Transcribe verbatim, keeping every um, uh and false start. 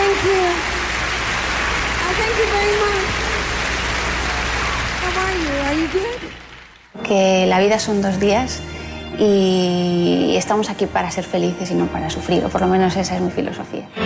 thank you. Oh, thank you very much. How are you? Are you good? Que la vida son dos días y estamos aquí para ser felices y no para sufrir, o por lo menos esa es mi filosofía.